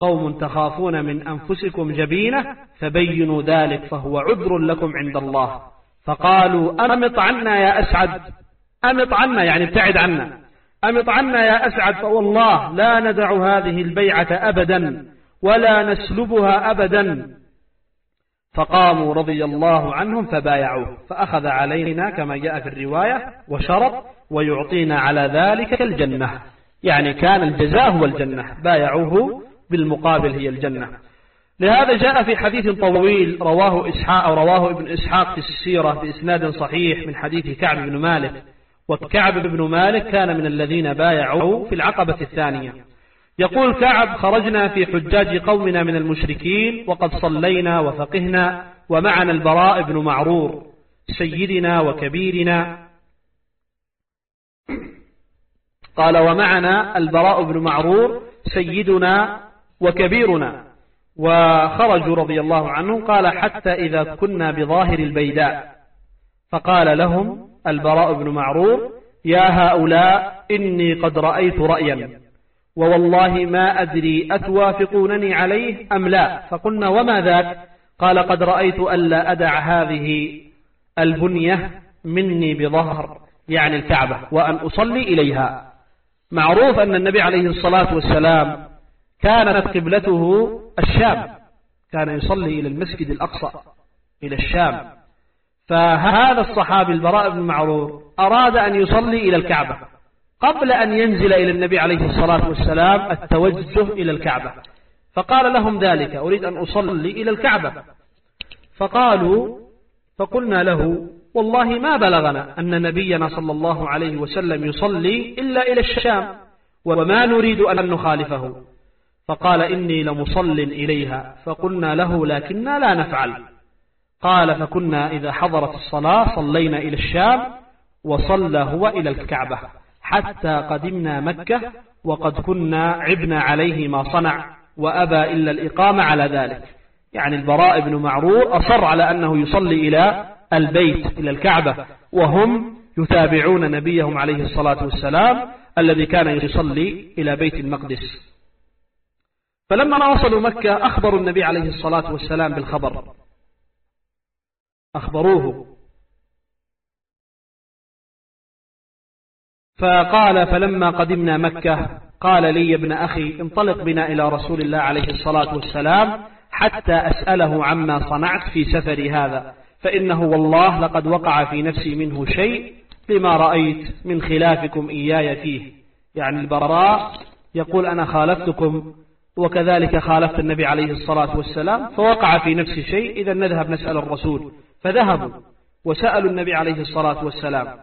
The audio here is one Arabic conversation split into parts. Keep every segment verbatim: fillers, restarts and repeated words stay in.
قوم تخافون من أنفسكم جبينة فبينوا ذلك فهو عذر لكم عند الله. فقالوا أمط عنا يا أسعد، أمط عنا يعني ابتعد عنا، أمط عنا يا أسعد فوالله لا ندع هذه البيعة أبدا ولا نسلبها أبدا. فقاموا رضي الله عنهم فبايعوه، فأخذ علينا كما جاء في الرواية وشرط ويعطينا على ذلك الجنة، يعني كان الجزاء هو الجنة، بايعوه بالمقابل هي الجنة. لهذا جاء في حديث طويل رواه إسحاق أو رواه ابن إسحاق في السيرة بإسناد صحيح من حديث كعب بن مالك، وكعب بن مالك كان من الذين بايعوا في العقبة الثانية. يقول كعب: خرجنا في حجاج قومنا من المشركين وقد صلينا وفقهنا ومعنا البراء بن معرور سيدنا وكبيرنا. قال: ومعنا البراء بن معرور سيدنا وكبيرنا. وخرجوا رضي الله عنهم. قال: حتى إذا كنا بظاهر البيداء فقال لهم البراء بن معرور: يا هؤلاء إني قد رأيت رأيا ووالله ما أدري أتوافقونني عليه أم لا. فقلنا: وما ذاك؟ قال: قد رأيت ألا أدع هذه البنية مني بظهر يعني الكعبة وأن أصلي إليها. معروف أن النبي عليه الصلاة والسلام كانت قبلته الشام، كان يصلي إلى المسجد الأقصى إلى الشام. فهذا الصحابي البراء بن معرور أراد أن يصلي إلى الكعبة قبل أن ينزل إلى النبي عليه الصلاة والسلام التوجه إلى الكعبة، فقال لهم ذلك: أريد أن أصلي إلى الكعبة. فقالوا فقلنا له: والله ما بلغنا أن نبينا صلى الله عليه وسلم يصلي إلا إلى الشام وما نريد أن نخالفه. فقال: إني لمصل إليها. فقلنا له: لكننا لا نفعل. قال: فكنا إذا حضرت الصلاة صلينا إلى الشام وصلى هو إلى الكعبة حتى قدمنا مكة وقد كنا عبنا عليه ما صنع وأبى إلا الإقامة على ذلك. يعني البراء بن معرور أصر على أنه يصلي إلى البيت إلى الكعبة، وهم يتابعون نبيهم عليه الصلاة والسلام الذي كان يصلي إلى بيت المقدس. فلما وصلوا مكة أخبروا النبي عليه الصلاة والسلام بالخبر، أخبروه. فقال: فلما قدمنا مكة قال لي: يا ابن أخي انطلق بنا إلى رسول الله عليه الصلاة والسلام حتى أسأله عما صنعت في سفري هذا، فإنه والله لقد وقع في نفسي منه شيء لما رأيت من خلافكم إياي فيه. يعني البراء يقول: أنا خالفتكم وكذلك خالفت النبي عليه الصلاة والسلام فوقع في نفسي شيء، إذا نذهب نسأل الرسول. فذهبوا وسألوا النبي عليه الصلاة والسلام،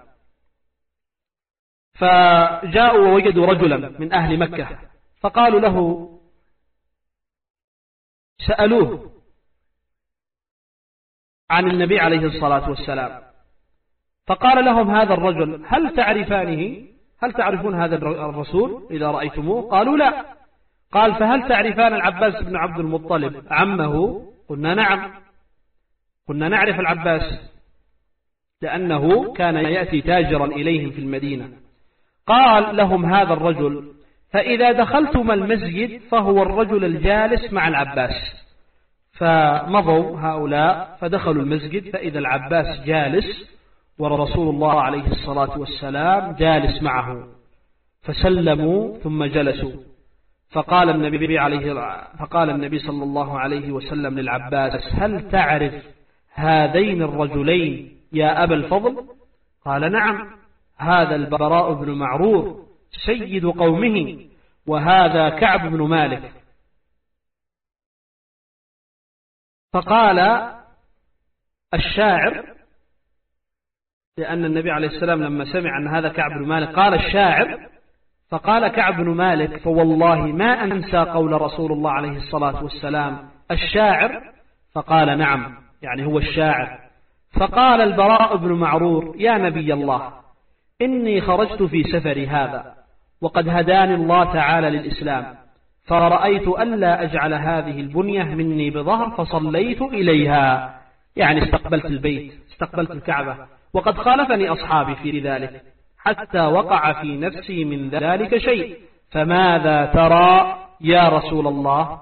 فجاءوا ووجدوا رجلا من أهل مكة فقالوا له، سألوه عن النبي عليه الصلاة والسلام، فقال لهم هذا الرجل: هل تعرفانه؟ هل تعرفون هذا الرسول إذا رأيتموه؟ قالوا: لا. قال: فهل تعرفان العباس بن عبد المطلب عمه؟ قلنا: نعم. قلنا: نعرف العباس لأنه كان يأتي تاجرا إليهم في المدينة. قال لهم هذا الرجل: فإذا دخلتم المسجد فهو الرجل الجالس مع العباس. فمضوا هؤلاء فدخلوا المسجد فإذا العباس جالس ورسول الله عليه الصلاة والسلام جالس معه، فسلموا ثم جلسوا. فقال النبي عليه فقال النبي صلى الله عليه وسلم للعباس: هل تعرف هذين الرجلين يا أبا الفضل؟ قال: نعم، هذا البراء بن معرور سيد قومه وهذا كعب بن مالك. فقال الشاعر، لأن النبي عليه السلام لما سمع أن هذا كعب بن مالك قال الشاعر، فقال كعب بن مالك: فوالله ما أنسى قول رسول الله عليه الصلاة والسلام الشاعر. فقال: نعم، يعني هو الشاعر. فقال البراء بن معرور: يا نبي الله، إني خرجت في سفري هذا وقد هداني الله تعالى للإسلام، فرأيت ألا أجعل هذه البنية مني بظهر فصليت إليها، يعني استقبلت البيت، استقبلت الكعبة، وقد خالفني أصحابي في ذلك حتى وقع في نفسي من ذلك شيء، فماذا ترى يا رسول الله؟